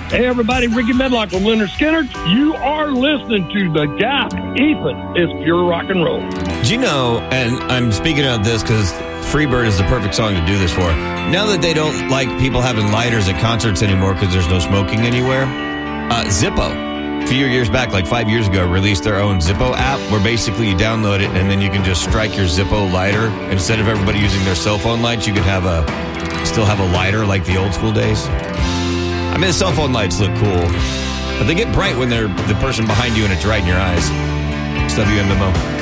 Hey, everybody, Ricky Medlock with Leonard Skinner. You are listening to The Gap. Ethan is pure rock and roll. Do you know, and I'm speaking of this because Freebird is the perfect song to do this for. Now that they don't like people having lighters at concerts anymore because there's no smoking anywhere, Zippo, a few years back, like 5 years ago, released their own Zippo app where basically you download it and then you can just strike your Zippo lighter. Instead of everybody using their cell phone lights, you can still have a lighter like the old school days. I mean, the cell phone lights look cool, but they get bright when they're the person behind you and it's right in your eyes. It's WMMO.